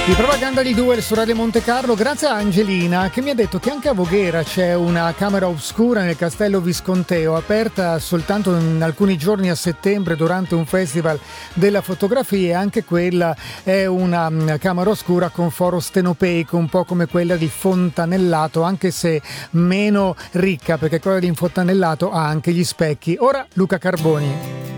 Di Propaganda di Duel su Radio Monte Carlo, grazie a Angelina che mi ha detto che anche a Voghera c'è una camera oscura nel Castello Visconteo, aperta soltanto in alcuni giorni a settembre durante un festival della fotografia, e anche quella è una camera oscura con foro stenopeico, un po' come quella di Fontanellato, anche se meno ricca, perché quella di Fontanellato ha anche gli specchi. Ora Luca Carboni.